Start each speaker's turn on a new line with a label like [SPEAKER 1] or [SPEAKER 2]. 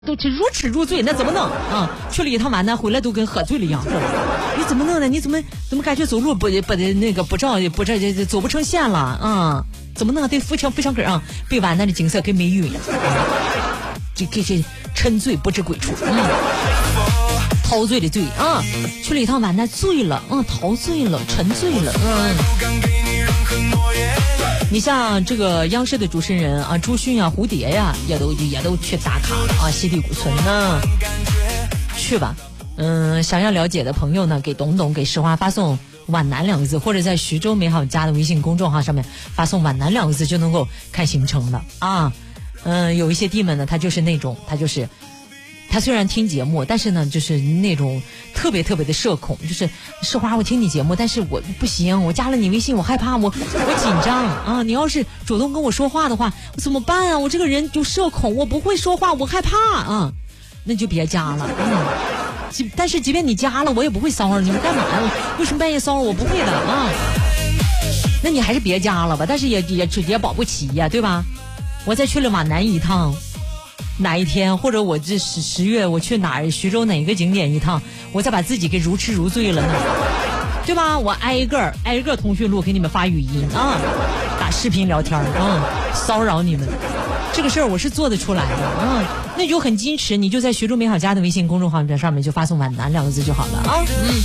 [SPEAKER 1] 都如痴如醉，那怎么弄啊？去了一趟皖南回来都跟喝醉了一样，你怎么弄呢？你怎么感觉走路不那个不走不成线了啊？怎么弄？得扶墙根啊，被皖南的景色给美晕了，这沉醉不知归处，陶醉的醉啊！去了一趟皖南醉了，陶醉了，沉醉了，你像这个央视的主持人啊，朱迅啊、蝴蝶呀，也都去打卡了啊，西递古村呢，去吧。想要了解的朋友呢，给董董给实话发送皖南2个字，或者在徐州美好家的微信公众号上面发送皖南2个字，就能够看行程了啊。有一些弟们呢，他虽然听节目，但是呢，就是那种特别的社恐，就是实话，我听你节目，但是我不行，我加了你微信，我害怕，我紧张啊！你要是主动跟我说话的话，我怎么办啊？我这个人就社恐，我不会说话，我害怕啊！那就别加了，但是即便你加了，我也不会骚扰你们干嘛呀？为什么半夜骚扰我？不会的啊！那你还是别加了吧，但是也保不齐呀，对吧？我再去了皖南一趟。哪一天，或者我这10月我去徐州哪个景点一趟，我再把自己给如痴如醉了呢，对吧？我挨一个通讯录给你们发语音啊，打视频聊天骚扰你们，这个事儿我是做得出来的那就很矜持，你就在徐州美好家的微信公众号上面就发送皖南2个字就好了啊。